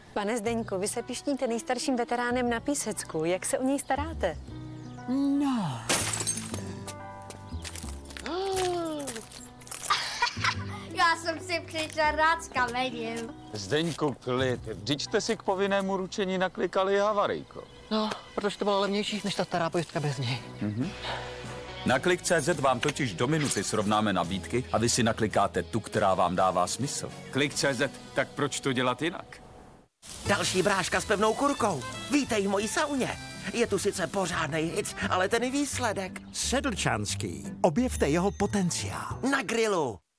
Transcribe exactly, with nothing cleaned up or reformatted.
Pane Zdeňku, vy se pišníte nejstarším veteránem na Písecku. Jak se o něj staráte? No. Já jsem si přišel rád s kamením. Zdeňku, klid. Vždyť jste si k povinnému ručení naklikali havarijko. No, protože to bylo levnější než ta stará pojistka bez něj. Mhm. Na Klik tečka cé zet vám totiž do minuty srovnáme nabídky a vy si naklikáte tu, která vám dává smysl. Klik tečka cé zet, tak proč to dělat jinak? Další bráška s pevnou kurkou. Vítej v mojí sauně. Je tu sice pořádnej hit, ale ten výsledek Sedlčanský. Objevte jeho potenciál. na grilu.